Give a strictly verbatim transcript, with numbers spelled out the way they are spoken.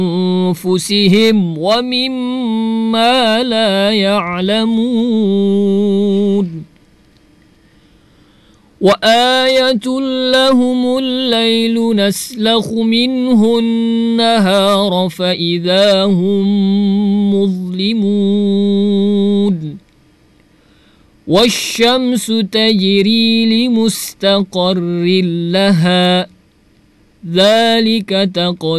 أنفسهم ومما لا يعلمون وآية لهم الليل نسلخ منه النهار فإذا هم مظلمون والشمس تجري لمستقر لها ذلك تقدير